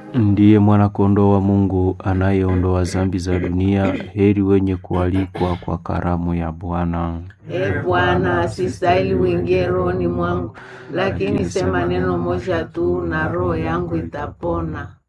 Ndiye mwana-kondoo wa Mungu anayeondoa dhambi za dunia. Heri wenye kualikwa kwa karamu ya Bwana. Bwana, sistahili uingie rohoni mwangu, lakini sema neno moja tu na roho yangu itapona.